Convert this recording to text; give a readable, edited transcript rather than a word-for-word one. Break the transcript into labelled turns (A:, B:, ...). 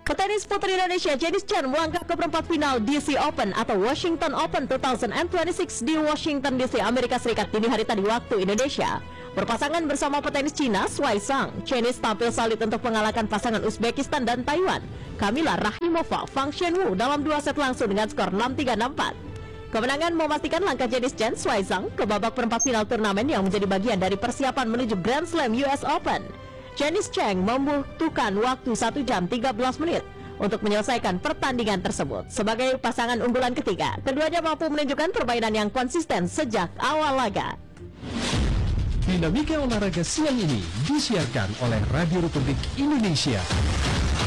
A: Petenis putri Indonesia Janice Chen melangkah ke perempat final DC Open atau Washington Open 2026 di Washington DC, Amerika Serikat dini hari tadi waktu Indonesia. Berpasangan bersama petenis Cina Shuai Zhang, Janice tampil solid untuk mengalahkan pasangan Uzbekistan dan Taiwan, Kamila Rahimova, Fang Xianwu dalam 2 set langsung dengan skor 6-3, 6-4. Kemenangan memastikan langkah Janice Chen Shuai Zhang ke babak perempat final turnamen yang menjadi bagian dari persiapan menuju Grand Slam US Open. Janice Chen membutuhkan waktu 1 jam 13 menit untuk menyelesaikan pertandingan tersebut. Sebagai pasangan unggulan ketiga, keduanya mampu menunjukkan permainan yang konsisten sejak awal laga.
B: Dinamika olahraga siang ini disiarkan oleh Radio Republik Indonesia.